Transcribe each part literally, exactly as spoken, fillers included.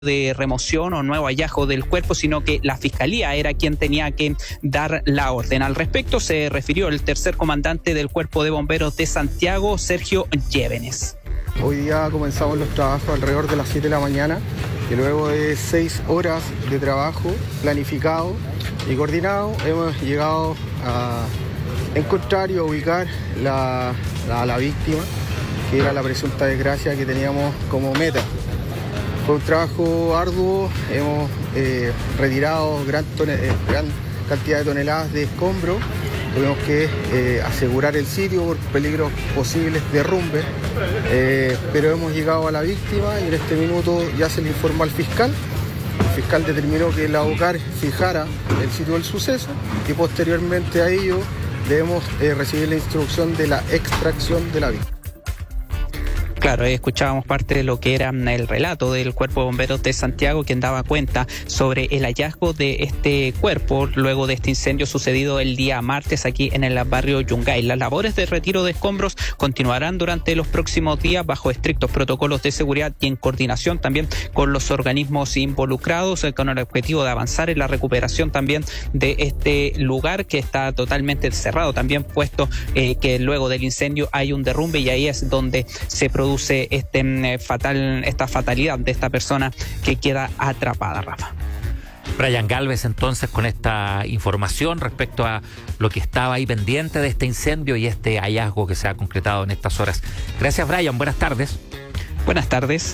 de remoción o nuevo hallazgo del cuerpo, sino que la Fiscalía era quien tenía que dar la orden. Al respecto se refirió el tercer comandante del Cuerpo de Bomberos de Santiago, Sergio Llévenes. Hoy día comenzamos los trabajos alrededor de las siete de la mañana y luego de seis horas de trabajo planificado y coordinado hemos llegado a encontrar y a ubicar la, la, a la víctima, que era la presunta desgracia que teníamos como meta. Fue un trabajo arduo, hemos eh, retirado gran, tone, eh, gran cantidad de toneladas de escombros, tuvimos que eh, asegurar el sitio por peligros posibles de derrumbe, eh, pero hemos llegado a la víctima y en este minuto ya se le informó al fiscal. El fiscal determinó que la OCAR fijara el sitio del suceso y posteriormente a ello debemos eh, recibir la instrucción de la extracción de la víctima. Claro, escuchábamos parte de lo que era el relato del Cuerpo de Bomberos de Santiago, quien daba cuenta sobre el hallazgo de este cuerpo luego de este incendio sucedido el día martes aquí en el barrio Yungay. Las labores de retiro de escombros continuarán durante los próximos días bajo estrictos protocolos de seguridad y en coordinación también con los organismos involucrados, con el objetivo de avanzar en la recuperación también de este lugar que está totalmente cerrado, también puesto eh, que luego del incendio hay un derrumbe y ahí es donde se produce este fatal, esta fatalidad de esta persona que queda atrapada, Rafa. Brian Galvez, entonces, con esta información respecto a lo que estaba ahí pendiente de este incendio y este hallazgo que se ha concretado en estas horas. Gracias, Brian. Buenas tardes. Buenas tardes.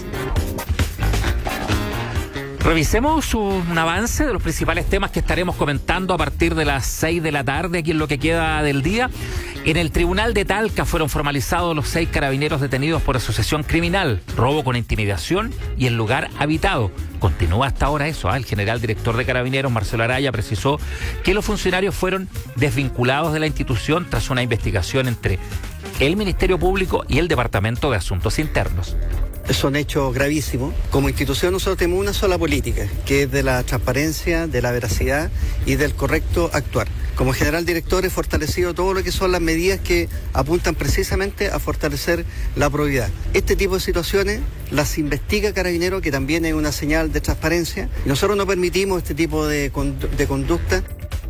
Revisemos un avance de los principales temas que estaremos comentando a partir de las seis de la tarde, aquí en lo que queda del día. En el Tribunal de Talca fueron formalizados los seis carabineros detenidos por asociación criminal, robo con intimidación y en lugar habitado. Continúa hasta ahora eso. ¿eh? El general director de Carabineros, Marcelo Araya, precisó que los funcionarios fueron desvinculados de la institución tras una investigación entre el Ministerio Público y el Departamento de Asuntos Internos. Son hechos gravísimos. Como institución nosotros tenemos una sola política, que es de la transparencia, de la veracidad y del correcto actuar. Como general director he fortalecido todo lo que son las medidas que apuntan precisamente a fortalecer la probidad. Este tipo de situaciones las investiga Carabineros, que también es una señal de transparencia. Y nosotros no permitimos este tipo de, de conducta.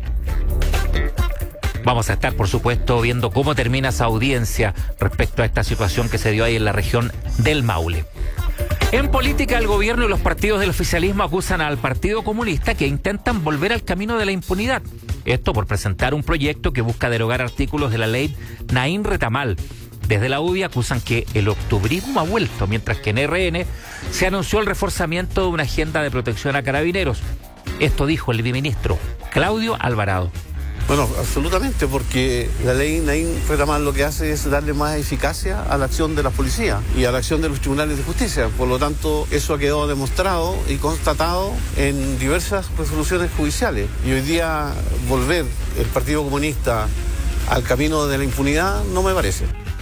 Vamos a estar, por supuesto, viendo cómo termina esa audiencia respecto a esta situación que se dio ahí en la región del Maule. En política, el gobierno y los partidos del oficialismo acusan al Partido Comunista que intentan volver al camino de la impunidad. Esto por presentar un proyecto que busca derogar artículos de la ley Naín Retamal. Desde la U D I acusan que el octubrismo ha vuelto, mientras que en R N se anunció el reforzamiento de una agenda de protección a carabineros. Esto dijo el viceministro Claudio Alvarado. Bueno, absolutamente, porque la ley Naín Retamal lo que hace es darle más eficacia a la acción de la policía y a la acción de los tribunales de justicia. Por lo tanto, eso ha quedado demostrado y constatado en diversas resoluciones judiciales. Y hoy día volver el Partido Comunista al camino de la impunidad no me parece.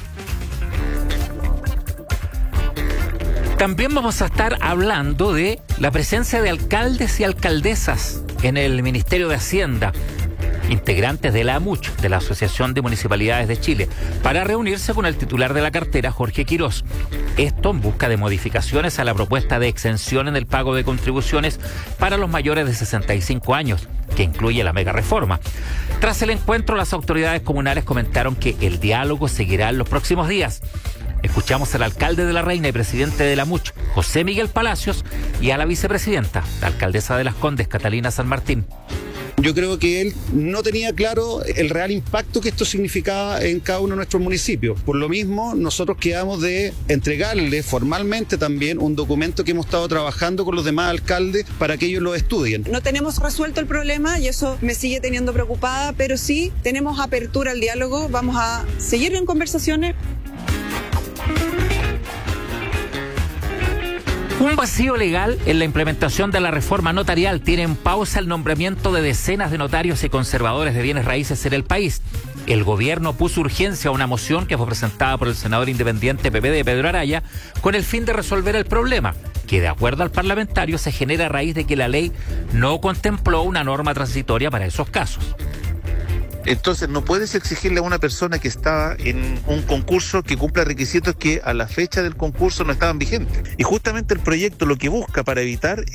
También vamos a estar hablando de la presencia de alcaldes y alcaldesas en el Ministerio de Hacienda, integrantes de la AMUCH, de la Asociación de Municipalidades de Chile, para reunirse con el titular de la cartera, Jorge Quirós. Esto en busca de modificaciones a la propuesta de exención en el pago de contribuciones para los mayores de sesenta y cinco años, que incluye la mega reforma. Tras el encuentro, las autoridades comunales comentaron que el diálogo seguirá en los próximos días. Escuchamos al alcalde de La Reina y presidente de la AMUCH, José Miguel Palacios, y a la vicepresidenta, la alcaldesa de Las Condes, Catalina San Martín. Yo creo que él no tenía claro el real impacto que esto significaba en cada uno de nuestros municipios. Por lo mismo, nosotros quedamos de entregarle formalmente también un documento que hemos estado trabajando con los demás alcaldes para que ellos lo estudien. No tenemos resuelto el problema y eso me sigue teniendo preocupada, pero sí tenemos apertura al diálogo, vamos a seguir en conversaciones. Un vacío legal en la implementación de la reforma notarial tiene en pausa el nombramiento de decenas de notarios y conservadores de bienes raíces en el país. El gobierno puso urgencia a una moción que fue presentada por el senador independiente P P D, Pedro Araya, con el fin de resolver el problema, que de acuerdo al parlamentario se genera a raíz de que la ley no contempló una norma transitoria para esos casos. Entonces no puedes exigirle a una persona que estaba en un concurso que cumpla requisitos que a la fecha del concurso no estaban vigentes. Y justamente el proyecto lo que busca para evitar